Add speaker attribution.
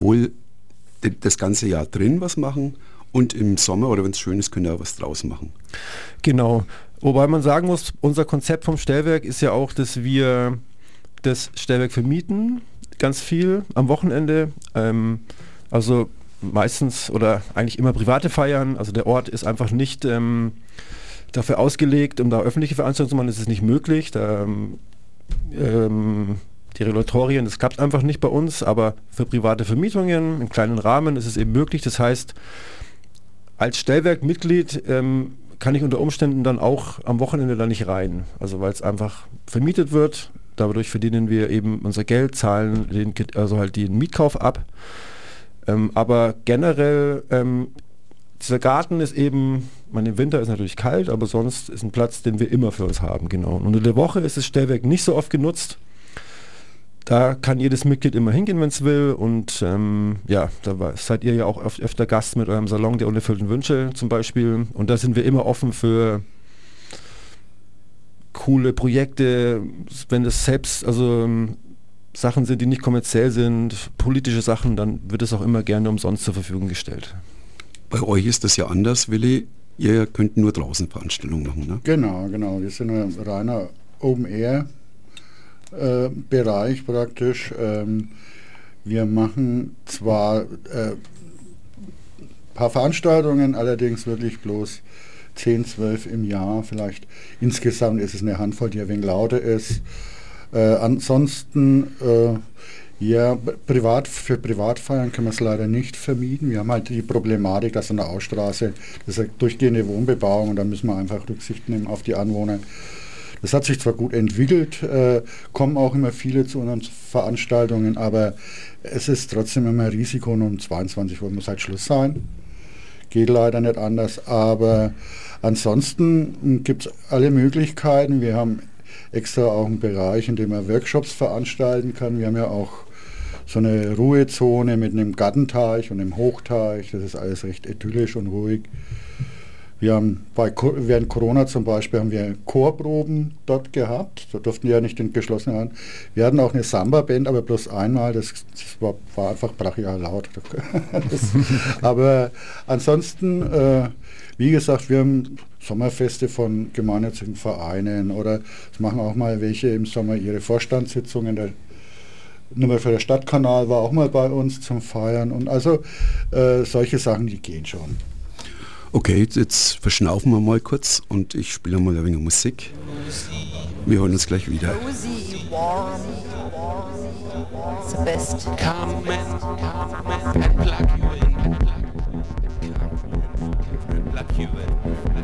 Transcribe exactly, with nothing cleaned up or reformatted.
Speaker 1: wohl das ganze Jahr drin was machen und im Sommer oder wenn es schön ist, können wir auch was draus machen.
Speaker 2: Genau. Wobei man sagen muss, unser Konzept vom Stellwerk ist ja auch, dass wir das Stellwerk vermieten, ganz viel am Wochenende. Ähm, also meistens oder eigentlich immer private Feiern. Also der Ort ist einfach nicht ähm, dafür ausgelegt, um da öffentliche Veranstaltungen zu machen. Das ist nicht möglich. Da, ähm, die Regulatorien, das klappt einfach nicht bei uns, aber für private Vermietungen im kleinen Rahmen ist es eben möglich. Das heißt, als Stellwerkmitglied ähm, kann ich unter Umständen dann auch am Wochenende da nicht rein. Also weil es einfach vermietet wird. Dadurch verdienen wir eben unser Geld, zahlen den, also halt den Mietkauf ab. Ähm, aber generell, ähm, dieser Garten ist eben, mein, im Winter ist natürlich kalt, aber sonst ist ein Platz, den wir immer für uns haben, genau. Und in der Woche ist das Stellwerk nicht so oft genutzt. Da kann jedes Mitglied immer hingehen, wenn es will. Und ähm, ja, da war, seid ihr ja auch öf- öfter Gast mit eurem Salon der unerfüllten Wünsche zum Beispiel. Und da sind wir immer offen für coole Projekte, wenn das selbst, also ähm, Sachen sind, die nicht kommerziell sind, politische Sachen, dann wird es auch immer gerne umsonst zur Verfügung gestellt.
Speaker 1: Bei euch ist das ja anders, Willi. Ihr könnt nur draußen Veranstaltungen machen, ne?
Speaker 3: Genau, genau. Wir sind ein reiner Open-Air-Bereich praktisch. Ähm, wir machen zwar ein äh, paar Veranstaltungen, allerdings wirklich bloß zehn, zwölf im Jahr. Vielleicht insgesamt ist es eine Handvoll, die ein wenig lauter ist. Äh, ansonsten, äh, ja, privat, für Privatfeiern können wir es leider nicht vermieten. Wir haben halt die Problematik, dass an der Ausstraße, das ist eine durchgehende Wohnbebauung und da müssen wir einfach Rücksicht nehmen auf die Anwohner. Das hat sich zwar gut entwickelt, äh, kommen auch immer viele zu unseren Veranstaltungen, aber es ist trotzdem immer ein Risiko und um zweiundzwanzig Uhr muss halt Schluss sein. Geht leider nicht anders, aber ansonsten gibt es alle Möglichkeiten. Wir haben extra auch einen Bereich, in dem man Workshops veranstalten kann. Wir haben ja auch so eine Ruhezone mit einem Gartenteich und einem Hochteich. Das ist alles recht idyllisch und ruhig. Wir haben bei, während Corona zum Beispiel haben wir Chorproben dort gehabt. Da durften wir ja nicht in geschlossenen Rahmen. Wir hatten auch eine Samba-Band, aber bloß einmal. Das, das war, war einfach brachial laut. das, aber ansonsten, äh, wie gesagt, wir haben Sommerfeste von gemeinnützigen Vereinen oder es machen auch mal welche im Sommer ihre Vorstandssitzungen. Der Nummer für der Stadtkanal war auch mal bei uns zum Feiern. Und also äh, solche Sachen, die gehen schon.
Speaker 1: Okay, jetzt verschnaufen wir mal kurz und ich spiele mal ein wenig Musik. Wir hören uns gleich wieder.
Speaker 4: Cozy, warm, it's the best.
Speaker 5: Come and, come and plug you in. Plug you in.